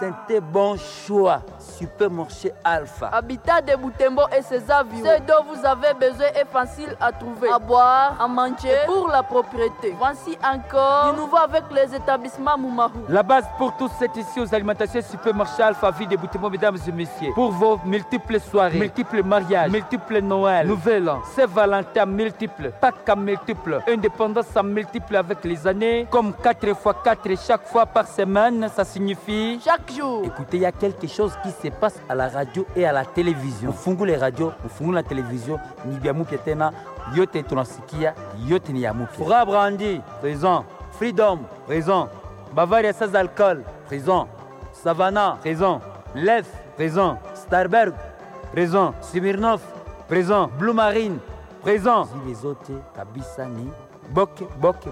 C'est un bon choix. Supermarché Alpha. Habitat de Butembo et ses avions. Ce dont vous avez besoin est facile à trouver. À boire, à manger, et pour la propriété. Voici encore du nouveau avec les établissements Moumarou. La base pour tous, c'est ici aux alimentations Supermarché Alpha, ville de Butembo, mesdames et messieurs. Pour vos multiples soirées, multiples mariages, multiples Noël, Nouvel An, Saint-Valentin multiples, Pâques à multiples, indépendance à multiples avec les années, comme 4 x 4 chaque fois par semaine, ça signifie chaque jour. Écoutez, il y a quelque chose qui se passe à la radio et à la télévision. Ufungu les radios, ufungu la télévision, ni biamupi tena, yote tunasikia, yote ni yamupi. Fura Brandy, présent. Freedom, présent. Bavaria sans alcool, présent. Savannah, présent. Lef, présent. Starberg, présent. Smirnov, présent. Blue Marine, présent. Les autres, kabisa ni boke.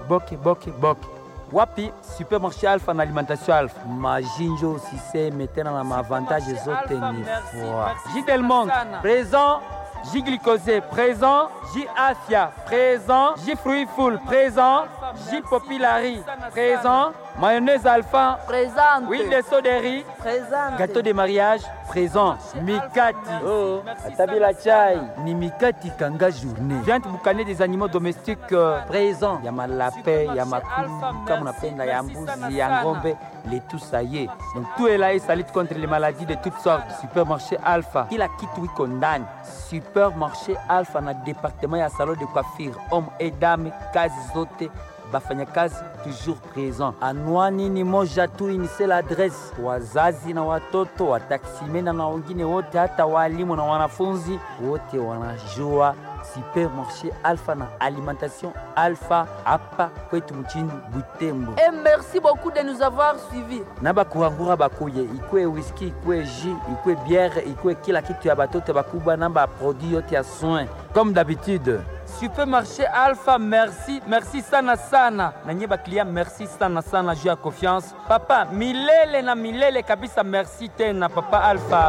Wapi Supermarché Alpha na alimentation Alpha. Majinjo si c'est maintenant na avantage zote ni fois. J Delmonte, présent. J Glycosé, présent. J Afia, présent. J Fruitful, présent. J Popilari, présent. Mayonnaise Alpha, présente. Huile de soderie, présente. Gâteau de mariage, présent. Mikati, oh, Atabila Chai, ni Mikati Kanga journée. Viande boucanée des animaux domestiques, présent. Yama lapin, yama koum, comme on appelle la yambouzi, yangombe, les tout ça y est. Donc tout est là et ça lutte contre les maladies de toutes sortes. Supermarché Alpha. Il a quitté oui condamne. Supermarché Alpha na département ya salon de coiffure, hommes et dames, kazi zote. Bafanyakazi toujours présent. Anwani ni moja tu, c'est l'adresse. Wazazi na watoto, wataksimena na wengine wote, hata walimu na wanafunzi wote wanajua Supermarché Alpha na alimentation Alpha hapa kwetu mchini Butembo. Et merci beaucoup de nous avoir suivis. Naba kuangura bakuye, ikwe whisky, ikwe jus, ikwe bière, ikwe kila kitu ya batoto bakuba namba produit yote ya soin. Comme d'habitude. Supermarché Alpha, merci sana. Nanye ba client merci sana juu ya confiance. Papa, milele kabisa merci tena Papa Alpha.